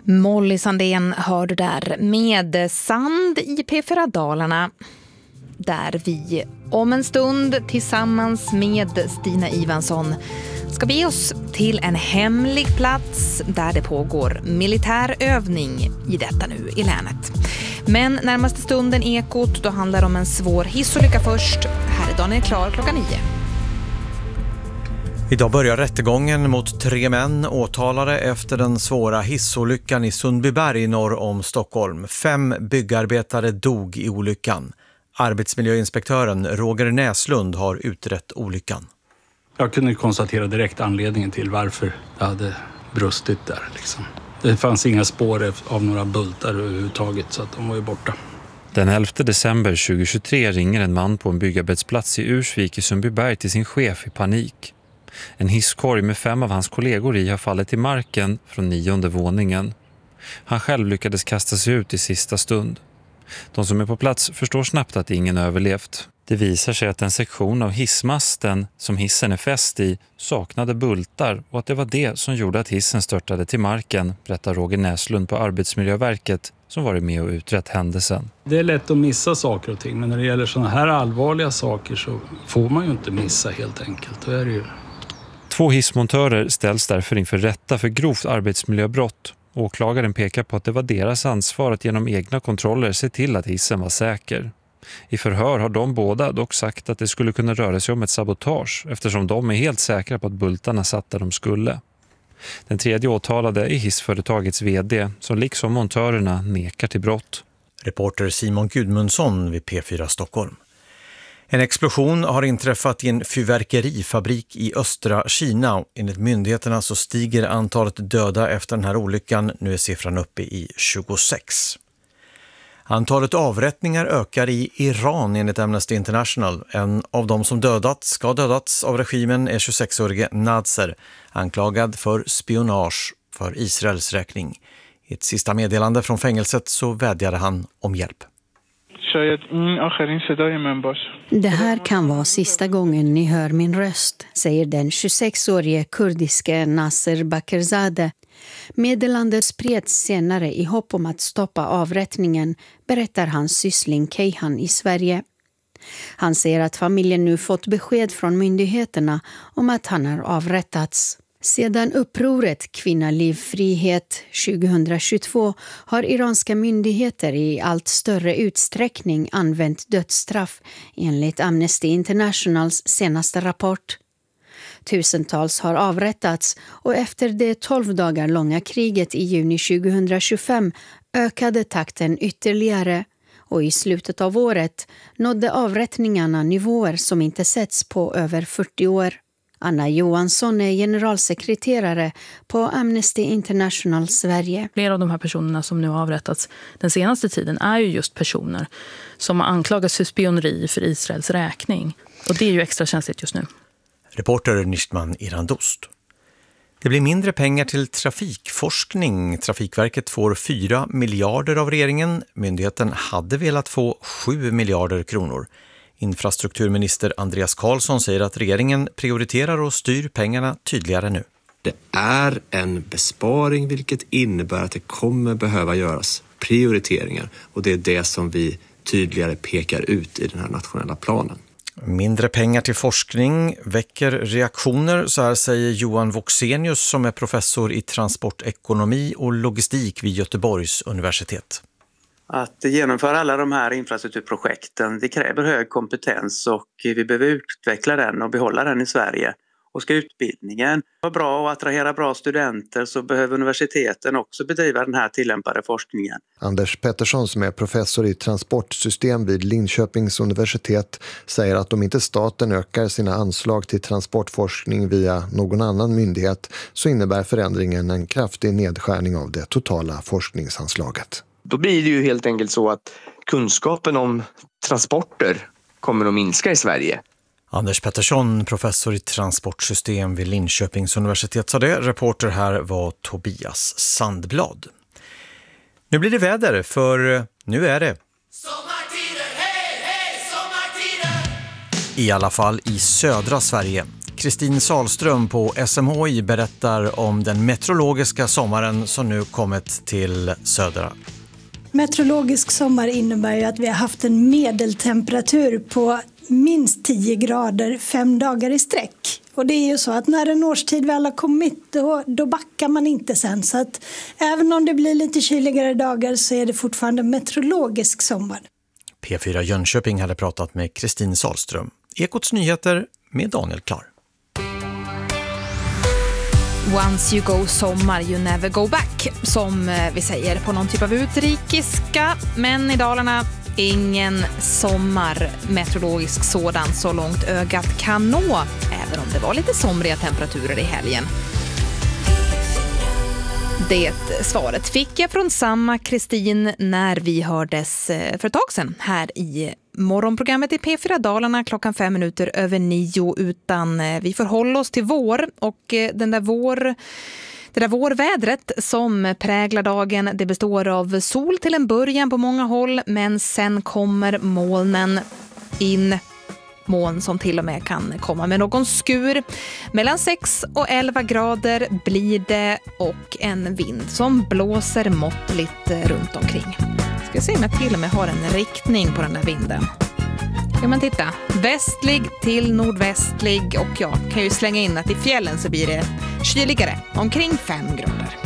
Molly Sandén hör du där med Sand i P4 Dalarna. Där vi om en stund tillsammans med Stina Ivansson ska be oss till en hemlig plats där det pågår militärövning i detta nu i länet. Men närmaste stunden Ekot, då handlar det om en svår hissolycka först. Här är Daniel Klar 9:00. Idag börjar rättegången mot 3 män åtalade efter den svåra hissolyckan i Sundbyberg norr om Stockholm. 5 byggarbetare dog i olyckan. Arbetsmiljöinspektören Roger Näslund har utrett olyckan. Jag kunde konstatera direkt anledningen till varför det hade brustit där. Liksom. Det fanns inga spår av några bultar överhuvudtaget, så att de var ju borta. Den 11 december 2023 ringer en man på en byggarbetsplatz i Ursvik i Sundbyberg till sin chef i panik. En hisskorg med 5 av hans kollegor i har fallit i marken från 9:e våningen. Han själv lyckades kasta sig ut i sista stund. De som är på plats förstår snabbt att ingen överlevt. Det visar sig att en sektion av hissmasten som hissen är fäst i saknade bultar och att det var det som gjorde att hissen störtade till marken, berättar Roger Näslund på Arbetsmiljöverket som varit med och utrett händelsen. Det är lätt att missa saker och ting, men när det gäller sådana här allvarliga saker så får man ju inte missa helt enkelt. Det är det ju. 2 hissmontörer ställs därför inför rätta för grovt arbetsmiljöbrott. Åklagaren pekar på att det var deras ansvar att genom egna kontroller se till att hissen var säker. I förhör har de båda dock sagt att det skulle kunna röra sig om ett sabotage eftersom de är helt säkra på att bultarna satt där de skulle. Den 3:e åtalade är hissföretagets vd som liksom montörerna nekar till brott. Reporter Simon Gudmundsson vid P4 Stockholm. En explosion har inträffat i en fyrverkerifabrik i östra Kina. Enligt myndigheterna så stiger antalet döda efter den här olyckan. Nu är siffran uppe i 26. Antalet avrättningar ökar i Iran enligt Amnesty International. En av dem som ska dödats av regimen är 26-årige Nazer, anklagad för spionage för Israels räkning. I ett sista meddelande från fängelset så vädjade han om hjälp. Det här kan vara sista gången ni hör min röst, säger den 26-årige kurdiske Nasser Bakerzadeh. Meddelandet spreds senare i hopp om att stoppa avrättningen, berättar hans syssling Keihan i Sverige. Han säger att familjen nu fått besked från myndigheterna om att han har avrättats. Sedan upproret Kvinna, liv, frihet 2022 har iranska myndigheter i allt större utsträckning använt dödsstraff enligt Amnesty Internationals senaste rapport. Tusentals har avrättats och efter det 12 dagar långa kriget i juni 2025 ökade takten ytterligare och i slutet av året nådde avrättningarna nivåer som inte setts på över 40 år. Anna Johansson är generalsekreterare på Amnesty International Sverige. Flera av de här personerna som nu har avrättats den senaste tiden är ju just personer som har anklagats för spioneri för Israels räkning. Och det är ju extra känsligt just nu. Reporter Nishman Irandost. Det blir mindre pengar till trafikforskning. Trafikverket får 4 miljarder av regeringen. Myndigheten hade velat få 7 miljarder kronor. Infrastrukturminister Andreas Karlsson säger att regeringen prioriterar och styr pengarna tydligare nu. Det är en besparing vilket innebär att det kommer behöva göras prioriteringar och det är det som vi tydligare pekar ut i den här nationella planen. Mindre pengar till forskning väcker reaktioner, så här säger Johan Voxenius som är professor i transportekonomi och logistik vid Göteborgs universitet. Att genomföra alla de här infrastrukturprojekten, det kräver hög kompetens och vi behöver utveckla den och behålla den i Sverige. Och ska utbildningen vara bra och attrahera bra studenter så behöver universiteten också bedriva den här tillämpade forskningen. Anders Pettersson som är professor i transportsystem vid Linköpings universitet säger att om inte staten ökar sina anslag till transportforskning via någon annan myndighet så innebär förändringen en kraftig nedskärning av det totala forskningsanslaget. Då blir det ju helt enkelt så att kunskapen om transporter kommer att minska i Sverige. Anders Pettersson, professor i transportsystem vid Linköpings universitet, sa det. Reporter här var Tobias Sandblad. Nu blir det väder, för nu är det sommartider, hej, hej, sommartider! I alla fall i södra Sverige. Kristin Salström på SMHI berättar om den meteorologiska sommaren som nu kommit till södra. Meteorologisk sommar innebär ju att vi har haft en medeltemperatur på minst 10 grader 5 dagar i sträck. Och det är ju så att när en årstid väl har kommit då backar man inte sen. Så att även om det blir lite kyligare dagar så är det fortfarande meteorologisk sommar. P4 Jönköping hade pratat med Kristin Salström. Ekots nyheter med Daniel Klar. Once you go sommar, you never go back, som vi säger på någon typ av utrikiska. Men i Dalarna, ingen sommar, meteorologisk sådan så långt ögat kan nå, även om det var lite somriga temperaturer i helgen. Det svaret fick jag från samma Kristin när vi hördes för ett tag sedan här i morgonprogrammet i P4 Dalarna 8:05 utan vi förhåller oss till vår och det där vårvädret som präglar dagen, det består av sol till en början på många håll, men sen kommer molnen in. Moln som till och med kan komma med någon skur. Mellan 6 och 11 grader blir det och en vind som blåser måttligt runt omkring. Ska se om jag till och med har en riktning på den där vinden. Kan man titta. Västlig till nordvästlig och jag kan ju slänga in att i fjällen så blir det kyligare, omkring 5 grader.